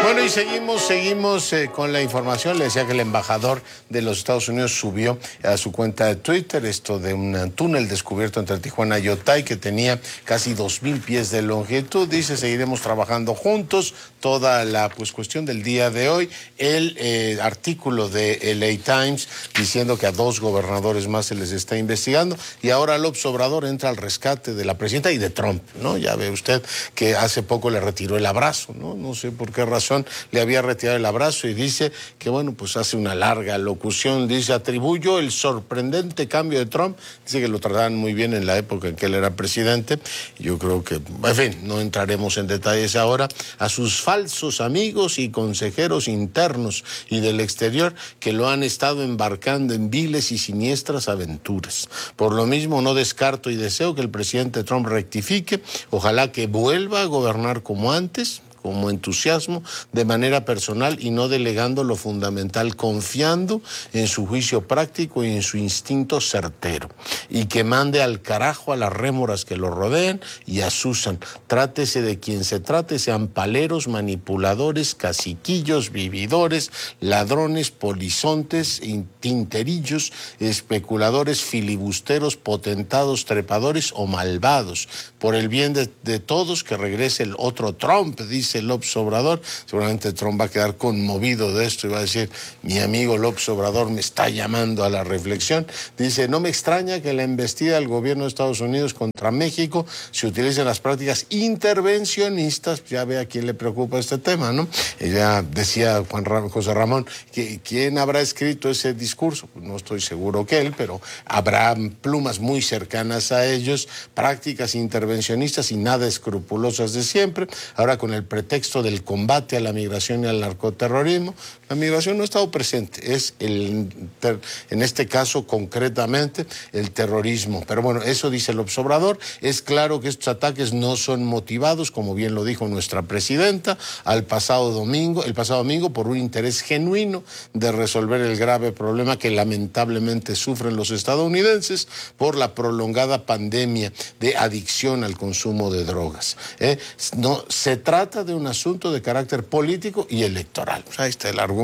Bueno, y seguimos con la información. Le decía que el embajador de los Estados Unidos subió a su cuenta de Twitter esto de un túnel descubierto entre Tijuana y Otay que tenía casi 2,000 pies de longitud. Dice, seguiremos trabajando juntos. Toda la cuestión del día de hoy. El artículo de LA Times diciendo que a 2 gobernadores más se les está investigando. Y ahora López Obrador entra al rescate de la presidenta y de Trump, ¿no? Ya ve usted que hace poco le retiró el abrazo, ¿no? No sé por qué razón le había retirado el abrazo y dice que, bueno, pues hace una larga locución. Dice, atribuyo el sorprendente cambio de Trump. Dice que lo trataban muy bien en la época en que él era presidente. Yo creo que, en fin, no entraremos en detalles ahora. A sus falsos amigos y consejeros internos y del exterior que lo han estado embarcando en viles y siniestras aventuras. Por lo mismo, no descarto y deseo que el presidente Trump rectifique. Ojalá que vuelva a gobernar como antes, como entusiasmo, de manera personal y no delegando lo fundamental, confiando en su juicio práctico y en su instinto certero. Y que mande al carajo a las rémoras que lo rodean y a Susan. Trátese de quien se trate, sean paleros, manipuladores, caciquillos, vividores, ladrones, polizontes, tinterillos, especuladores, filibusteros, potentados, trepadores o malvados. Por el bien de todos, que regrese el otro Trump, dice López Obrador. Seguramente Trump va a quedar conmovido de esto y va a decir, mi amigo López Obrador me está llamando a la reflexión. Dice, no me extraña que en la embestida del gobierno de Estados Unidos contra México se utilicen las prácticas intervencionistas. Ya ve a quién le preocupa este tema, ¿no? Ya decía José Ramón, ¿quién habrá escrito ese discurso? Pues no estoy seguro que él, pero habrá plumas muy cercanas a ellos, prácticas intervencionistas y nada escrupulosas de siempre. Ahora con el pretexto del combate a la migración y al narcoterrorismo. La migración no ha estado presente, es en este caso concretamente el terrorismo. Pero bueno, eso dice el observador. Es claro que estos ataques no son motivados, como bien lo dijo nuestra presidenta, el pasado domingo por un interés genuino de resolver el grave problema que lamentablemente sufren los estadounidenses por la prolongada pandemia de adicción al consumo de drogas. No se trata de un asunto de carácter político y electoral. O sea, ahí está el argumento.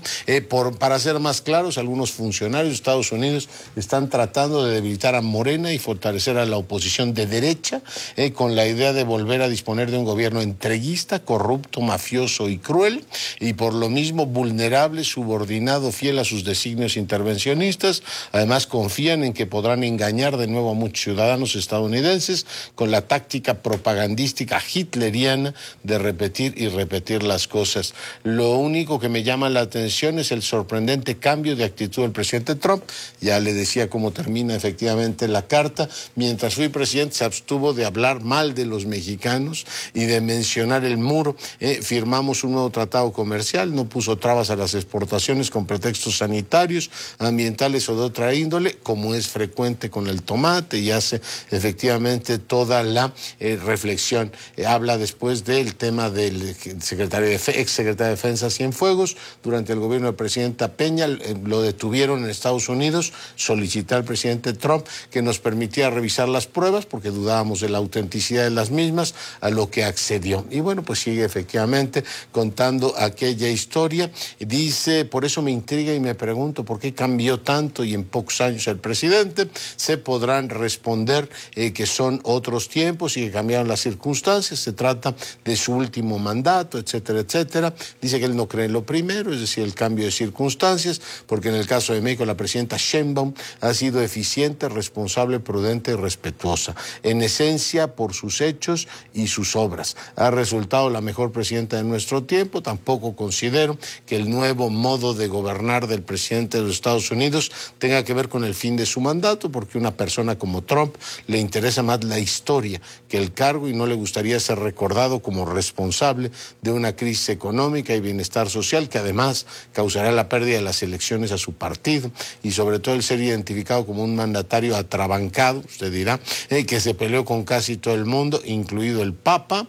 Para ser más claros, algunos funcionarios de Estados Unidos están tratando de debilitar a Morena y fortalecer a la oposición de derecha con la idea de volver a disponer de un gobierno entreguista, corrupto, mafioso y cruel, y por lo mismo vulnerable, subordinado, fiel a sus designios intervencionistas. Además, confían en que podrán engañar de nuevo a muchos ciudadanos estadounidenses con la táctica propagandística hitleriana de repetir y repetir las cosas. Lo único que me llama la atención es el sorprendente cambio de actitud del presidente Trump. Ya le decía cómo termina efectivamente la carta. Mientras fui presidente se abstuvo de hablar mal de los mexicanos y de mencionar el muro. Firmamos un nuevo tratado comercial, no puso trabas a las exportaciones con pretextos sanitarios, ambientales o de otra índole, como es frecuente con el tomate, y hace efectivamente toda la reflexión. Habla después del tema del ex secretario de Defensa Cienfuegos. Durante el gobierno del presidente Peña lo detuvieron en Estados Unidos, solicitó al presidente Trump que nos permitiera revisar las pruebas porque dudábamos de la autenticidad de las mismas, a lo que accedió. Y bueno, pues sigue efectivamente contando aquella historia. Dice, por eso me intriga y me pregunto por qué cambió tanto y en pocos años el presidente. Se podrán responder que son otros tiempos y que cambiaron las circunstancias. Se trata de su último mandato, etcétera, etcétera. Dice que él no cree en lo primero, es decir, el cambio de circunstancias, porque en el caso de México la presidenta Sheinbaum ha sido eficiente, responsable, prudente y respetuosa. En esencia, por sus hechos y sus obras. Ha resultado la mejor presidenta de nuestro tiempo. Tampoco considero que el nuevo modo de gobernar del presidente de los Estados Unidos tenga que ver con el fin de su mandato, porque a una persona como Trump le interesa más la historia que el cargo y no le gustaría ser recordado como responsable de una crisis económica y bienestar social que además causará la pérdida de las elecciones a su partido y sobre todo el ser identificado como un mandatario atrabancado, usted dirá, que se peleó con casi todo el mundo, incluido el Papa,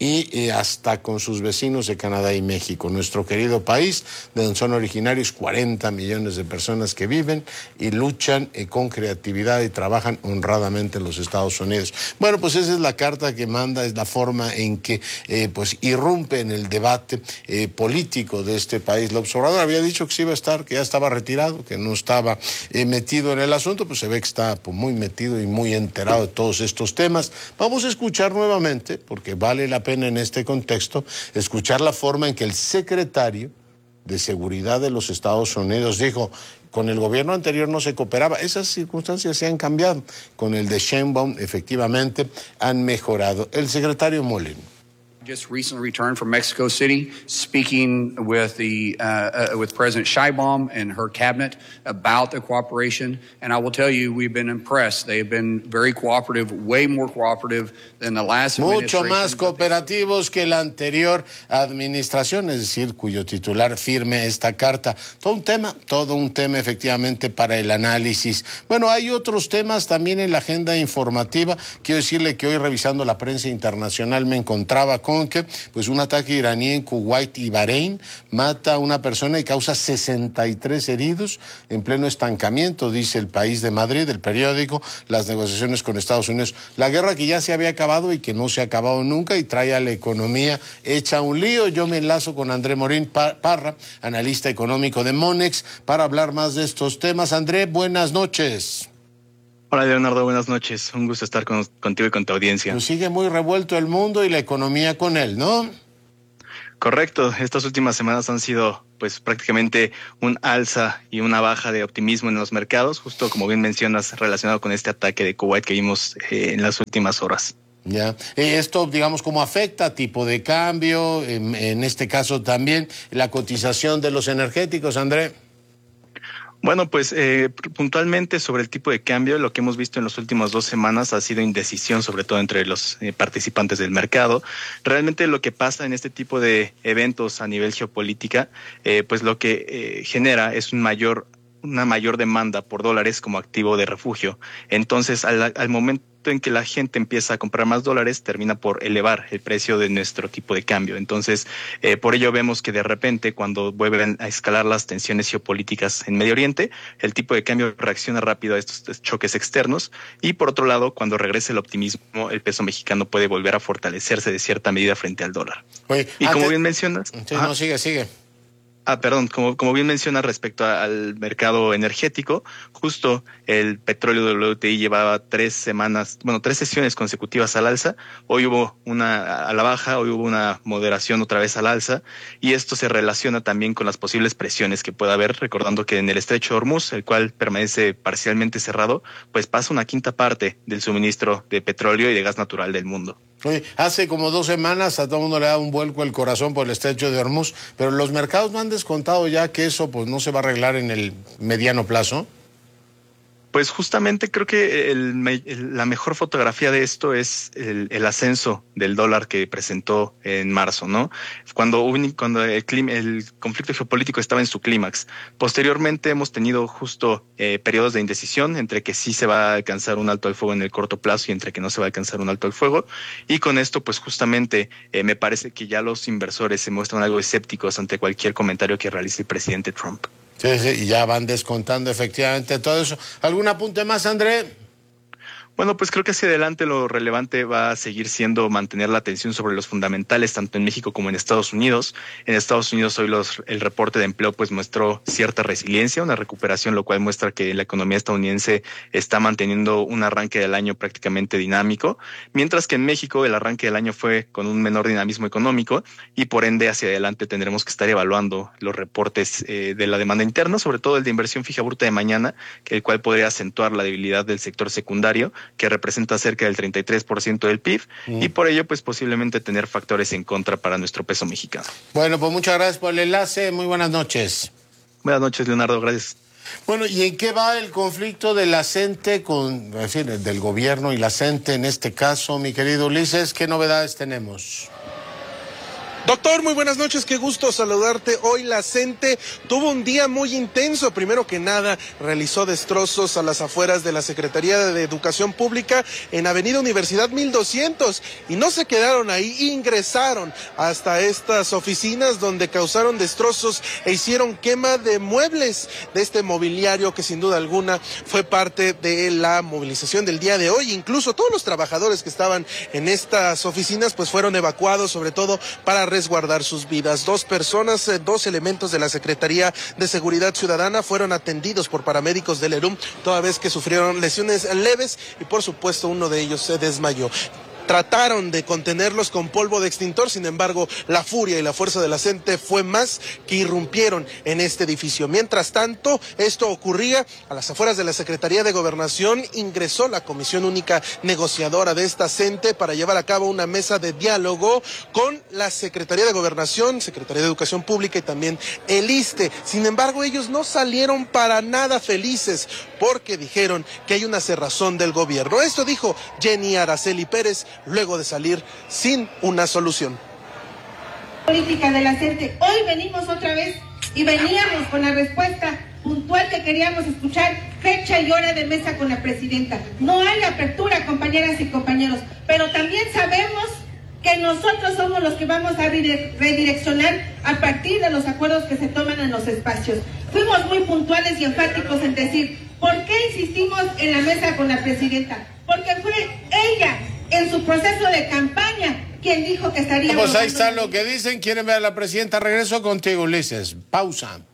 y hasta con sus vecinos de Canadá y México. Nuestro querido país, de donde son originarios 40 millones de personas que viven y luchan con creatividad y trabajan honradamente en los Estados Unidos. Bueno, pues esa es la carta que manda, es la forma en que pues irrumpe en el debate político de este país. López Obrador había dicho que sí iba a estar, que ya estaba retirado, que no estaba metido en el asunto, pues se ve que está pues, muy metido y muy enterado de todos estos temas. Vamos a escuchar nuevamente, porque vale la pena en este contexto, escuchar la forma en que el secretario de Seguridad de los Estados Unidos dijo: con el gobierno anterior no se cooperaba. Esas circunstancias se han cambiado. Con el de Sheinbaum, efectivamente, han mejorado. El secretario Molina. Just recently returned from Mexico City, speaking with with President Sheinbaum and her cabinet about the cooperation. And I will tell you, we've been impressed. They've been very cooperative, way more cooperative than the last administration. Mucho más cooperativos que la anterior administración, es decir, cuyo titular firme esta carta. Todo un tema efectivamente para el análisis. Bueno, hay otros temas también en la agenda informativa. Quiero decirle que hoy, revisando la prensa internacional, me encontraba con que pues un ataque iraní en Kuwait y Bahrein mata a una persona y causa 63 heridos en pleno estancamiento, dice El País de Madrid, el periódico, las negociaciones con Estados Unidos. La guerra que ya se había acabado y que no se ha acabado nunca y trae a la economía hecha un lío. Yo me enlazo con André Morín Parra, analista económico de Monex, para hablar más de estos temas. André, buenas noches. Hola Leonardo, buenas noches. Un gusto estar contigo y con tu audiencia. Pues sigue muy revuelto el mundo y la economía con él, ¿no? Correcto. Estas últimas semanas han sido pues prácticamente un alza y una baja de optimismo en los mercados, justo como bien mencionas, relacionado con este ataque de Kuwait que vimos en las últimas horas. Ya, esto, digamos, ¿cómo afecta tipo de cambio? En este caso también la cotización de los energéticos, André. Bueno, pues puntualmente sobre el tipo de cambio, lo que hemos visto en las últimas 2 semanas ha sido indecisión, sobre todo entre los participantes del mercado. Realmente lo que pasa en este tipo de eventos a nivel geopolítica, pues lo que genera es una mayor demanda por dólares como activo de refugio. Entonces, al momento en que la gente empieza a comprar más dólares, termina por elevar el precio de nuestro tipo de cambio. Entonces, por ello vemos que de repente, cuando vuelven a escalar las tensiones geopolíticas en Medio Oriente, el tipo de cambio reacciona rápido a estos choques externos. Y por otro lado, cuando regrese el optimismo, el peso mexicano puede volver a fortalecerse de cierta medida frente al dólar. Oye, y como bien mencionas... Sí, no, sigue. Perdón, como bien menciona respecto al mercado energético, justo el petróleo WTI llevaba 3 sesiones consecutivas al alza. Hoy hubo una a la baja, hoy hubo una moderación otra vez al alza, y esto se relaciona también con las posibles presiones que pueda haber, recordando que en el estrecho de Hormuz, el cual permanece parcialmente cerrado, pues pasa una quinta parte del suministro de petróleo y de gas natural del mundo. Oye, hace como 2 semanas a todo el mundo le da un vuelco el corazón por el estrecho de Hormuz, pero los mercados no han descontado ya que eso pues no se va a arreglar en el mediano plazo. Pues justamente creo que la mejor fotografía de esto es el ascenso del dólar que presentó en marzo, ¿no? Cuando el conflicto geopolítico estaba en su clímax. Posteriormente hemos tenido justo periodos de indecisión entre que sí se va a alcanzar un alto al fuego en el corto plazo y entre que no se va a alcanzar un alto al fuego. Y con esto, pues justamente me parece que ya los inversores se muestran algo escépticos ante cualquier comentario que realice el presidente Trump. Sí, y ya van descontando efectivamente todo eso. ¿Algún apunte más, André? Bueno, pues creo que hacia adelante lo relevante va a seguir siendo mantener la atención sobre los fundamentales, tanto en México como en Estados Unidos. En Estados Unidos hoy el reporte de empleo pues mostró cierta resiliencia, una recuperación, lo cual muestra que la economía estadounidense está manteniendo un arranque del año prácticamente dinámico, mientras que en México el arranque del año fue con un menor dinamismo económico y por ende hacia adelante tendremos que estar evaluando los reportes de la demanda interna, sobre todo el de inversión fija bruta de mañana, el cual podría acentuar la debilidad del sector secundario, que representa cerca del 33% del PIB, y por ello pues posiblemente tener factores en contra para nuestro peso mexicano. Bueno, pues muchas gracias por el enlace, muy buenas noches. Buenas noches, Leonardo, gracias. Bueno, ¿y en qué va el conflicto de la CENTE del gobierno y la CENTE en este caso, mi querido Ulises? ¿Qué novedades tenemos? Doctor, muy buenas noches, qué gusto saludarte. Hoy la CENTE tuvo un día muy intenso. Primero que nada, realizó destrozos a las afueras de la Secretaría de Educación Pública en Avenida Universidad 1200. Y no se quedaron ahí, ingresaron hasta estas oficinas donde causaron destrozos e hicieron quema de muebles de este mobiliario que sin duda alguna fue parte de la movilización del día de hoy. Incluso todos los trabajadores que estaban en estas oficinas pues fueron evacuados, sobre todo para resguardar sus vidas. 2 personas, 2 elementos de la Secretaría de Seguridad Ciudadana fueron atendidos por paramédicos del ERUM, toda vez que sufrieron lesiones leves y por supuesto uno de ellos se desmayó. Trataron de contenerlos con polvo de extintor, sin embargo, la furia y la fuerza de la CENTE fue más que irrumpieron en este edificio. Mientras tanto, esto ocurría a las afueras de la Secretaría de Gobernación, ingresó la Comisión Única Negociadora de esta CENTE para llevar a cabo una mesa de diálogo con la Secretaría de Gobernación, Secretaría de Educación Pública y también el ISSSTE. Sin embargo, ellos no salieron para nada felices porque dijeron que hay una cerrazón del gobierno. Esto dijo Jenny Araceli Pérez luego de salir sin una solución. Política de la CENTE. Hoy venimos otra vez y veníamos con la respuesta puntual que queríamos escuchar, fecha y hora de mesa con la presidenta. No hay apertura, compañeras y compañeros, pero también sabemos que nosotros somos los que vamos a redireccionar a partir de los acuerdos que se toman en los espacios. Fuimos muy puntuales y enfáticos en decir, ¿por qué insistimos en la mesa con la presidenta? Porque fue ella, en su proceso de campaña, quien dijo que estaría... Pues ahí está lo que dicen. ¿Quieren ver a la presidenta? Regreso contigo, Ulises. Pausa.